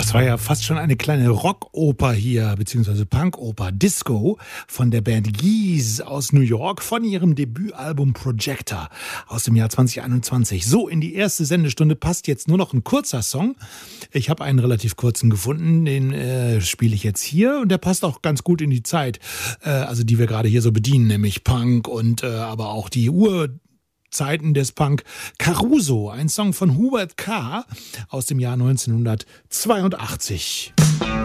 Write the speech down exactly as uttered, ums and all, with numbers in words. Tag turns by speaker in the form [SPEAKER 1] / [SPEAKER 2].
[SPEAKER 1] Das war ja fast schon eine kleine Rockoper hier, beziehungsweise Punkoper, Disco von der Band Geese aus New York von ihrem Debütalbum Projector aus dem Jahr zwanzig einundzwanzig. So, in die erste Sendestunde passt jetzt nur noch ein kurzer Song. Ich habe einen relativ kurzen gefunden, den äh, spiele ich jetzt hier und der passt auch ganz gut in die Zeit, äh, also die wir gerade hier so bedienen, nämlich Punk und äh, aber auch die Uhr. Zeiten des Punk. Caruso, ein Song von Hubert K. aus dem Jahr neunzehnhundertzweiundachtzig.